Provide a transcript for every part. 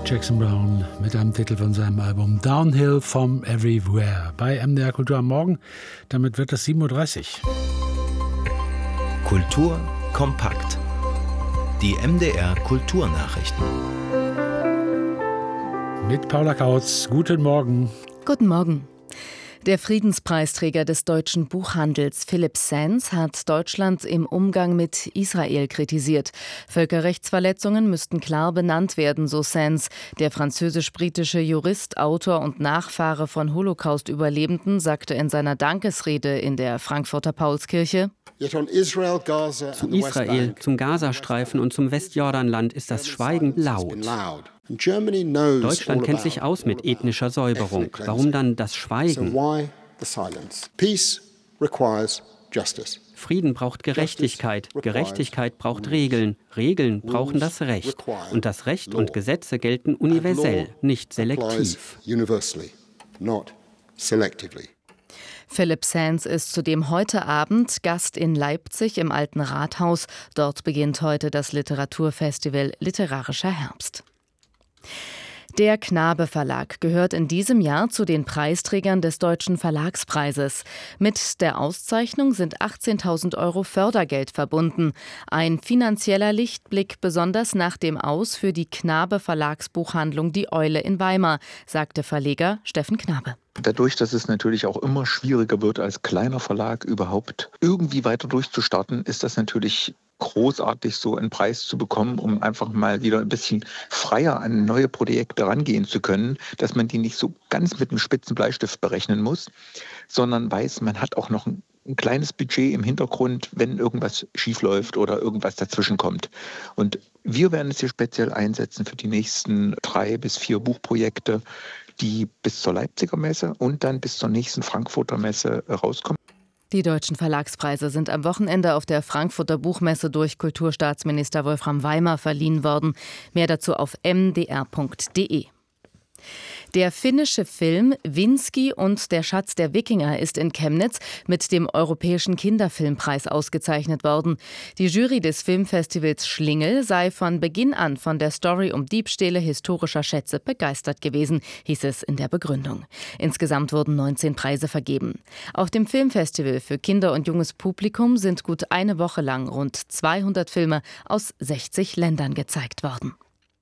Jackson Browne mit einem Titel von seinem Album Downhill from Everywhere bei MDR Kultur am Morgen. Damit wird es 7.30 Uhr. Kultur kompakt. Die MDR Kulturnachrichten. Mit Paula Kautz. Guten Morgen. Guten Morgen. Der Friedenspreisträger des deutschen Buchhandels Philipp Sands hat Deutschland im Umgang mit Israel kritisiert. Völkerrechtsverletzungen müssten klar benannt werden, so Sands. Der französisch-britische Jurist, Autor und Nachfahre von Holocaust-Überlebenden sagte in seiner Dankesrede in der Frankfurter Paulskirche: Zu Israel, zum Gazastreifen und zum Westjordanland ist das Schweigen laut. Deutschland kennt sich aus mit ethnischer Säuberung. Warum dann das Schweigen? Frieden braucht Gerechtigkeit. Gerechtigkeit braucht Regeln. Regeln brauchen das Recht. Und das Recht und Gesetze gelten universell, nicht selektiv. Philipp Sands ist zudem heute Abend Gast in Leipzig im Alten Rathaus. Dort beginnt heute das Literaturfestival Literarischer Herbst. Der Knabe Verlag gehört in diesem Jahr zu den Preisträgern des Deutschen Verlagspreises. Mit der Auszeichnung sind 18.000 € Fördergeld verbunden. Ein finanzieller Lichtblick besonders nach dem Aus für die Knabe Verlagsbuchhandlung Die Eule in Weimar, sagte Verleger Steffen Knabe. Dadurch, dass es natürlich auch immer schwieriger wird, als kleiner Verlag überhaupt irgendwie weiter durchzustarten, ist das natürlich großartig, so einen Preis zu bekommen, um einfach mal wieder ein bisschen freier an neue Projekte rangehen zu können, dass man die nicht so ganz mit einem spitzen Bleistift berechnen muss, sondern weiß, man hat auch noch ein kleines Budget im Hintergrund, wenn irgendwas schiefläuft oder irgendwas dazwischen kommt. Und wir werden es hier speziell einsetzen für die nächsten 3 bis 4 Buchprojekte, die bis zur Leipziger Messe und dann bis zur nächsten Frankfurter Messe rauskommen. Die deutschen Verlagspreise sind am Wochenende auf der Frankfurter Buchmesse durch Kulturstaatsminister Wolfram Weimar verliehen worden. Mehr dazu auf mdr.de. Der finnische Film Vinski und der Schatz der Wikinger ist in Chemnitz mit dem Europäischen Kinderfilmpreis ausgezeichnet worden. Die Jury des Filmfestivals Schlingel sei von Beginn an von der Story um Diebstähle historischer Schätze begeistert gewesen, hieß es in der Begründung. Insgesamt wurden 19 Preise vergeben. Auf dem Filmfestival für Kinder- und junges Publikum sind gut eine Woche lang rund 200 Filme aus 60 Ländern gezeigt worden.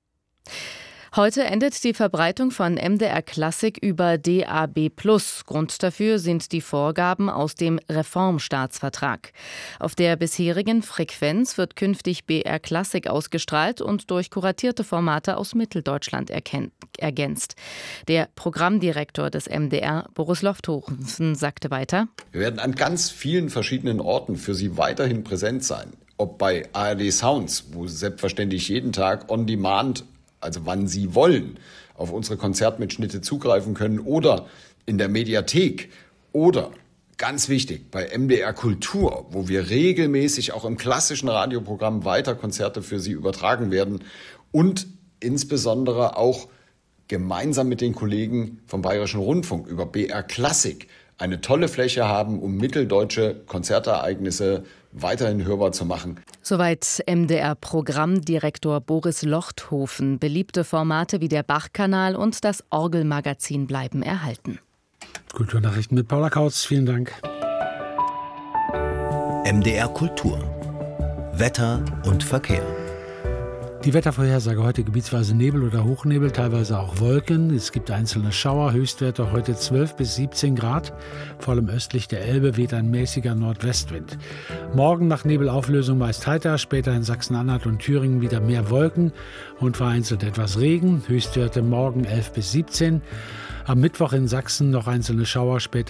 Heute endet die Verbreitung von MDR Klassik über DAB+. Grund dafür sind die Vorgaben aus dem Reformstaatsvertrag. Auf der bisherigen Frequenz wird künftig BR Klassik ausgestrahlt und durch kuratierte Formate aus Mitteldeutschland ergänzt. Der Programmdirektor des MDR, Boris Lofthofen, sagte weiter: Wir werden an ganz vielen verschiedenen Orten für Sie weiterhin präsent sein. Ob bei ARD Sounds, wo Sie selbstverständlich jeden Tag on demand, also wann Sie wollen, auf unsere Konzertmitschnitte zugreifen können, oder in der Mediathek oder, ganz wichtig, bei MDR Kultur, wo wir regelmäßig auch im klassischen Radioprogramm weiter Konzerte für Sie übertragen werden und insbesondere auch gemeinsam mit den Kollegen vom Bayerischen Rundfunk über BR Klassik eine tolle Fläche haben, um mitteldeutsche Konzertereignisse weiterhin hörbar zu machen. Soweit MDR-Programmdirektor Boris Lochthofen. Beliebte Formate wie der Bach-Kanal und das Orgelmagazin bleiben erhalten. Kulturnachrichten mit Paula Kautz. Vielen Dank. MDR Kultur. Wetter und Verkehr. Die Wettervorhersage heute gebietsweise Nebel oder Hochnebel, teilweise auch Wolken. Es gibt einzelne Schauer, Höchstwerte heute 12 bis 17 Grad. Vor allem östlich der Elbe weht ein mäßiger Nordwestwind. Morgen nach Nebelauflösung meist heiter, später in Sachsen-Anhalt und Thüringen wieder mehr Wolken und vereinzelt etwas Regen. Höchstwerte morgen 11 bis 17. Am Mittwoch in Sachsen noch einzelne Schauer, später